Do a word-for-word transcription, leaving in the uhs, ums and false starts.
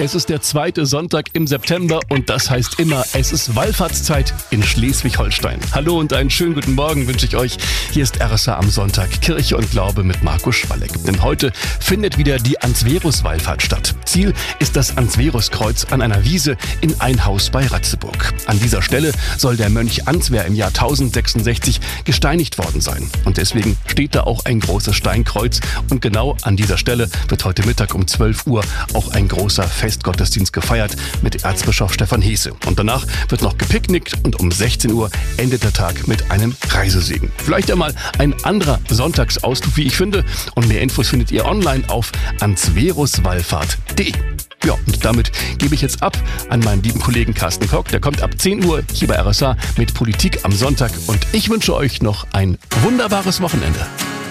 Es ist der zweite Sonntag im September und das heißt immer, es ist Wallfahrtszeit in Schleswig-Holstein. Hallo und einen schönen guten Morgen wünsche ich euch. Hier ist R S A am Sonntag, Kirche und Glaube mit Markus Schwalleck. Denn heute findet wieder die Ansverus-Wallfahrt statt. Ziel ist das Ansveruskreuz an einer Wiese in Einhaus bei Ratzeburg. An dieser Stelle soll der Mönch Ansver im Jahr tausendsechsundsechzig gesteinigt worden sein. Und deswegen steht da auch ein großes Steinkreuz. Und genau an dieser Stelle wird heute Mittag um zwölf Uhr auch ein großer Festgottesdienst gefeiert mit Erzbischof Stefan Hesse. Und danach wird noch gepicknickt und um sechzehn Uhr endet der Tag mit einem Reisesegen. Vielleicht einmal ein anderer Sonntagsausflug, wie ich finde. Und mehr Infos findet ihr online auf ansveruswallfahrt punkt de. Ja, und damit gebe ich jetzt ab an meinen lieben Kollegen Carsten Kock. Der kommt ab zehn Uhr hier bei R S A mit Politik am Sonntag. Und ich wünsche euch noch ein wunderbares Wochenende.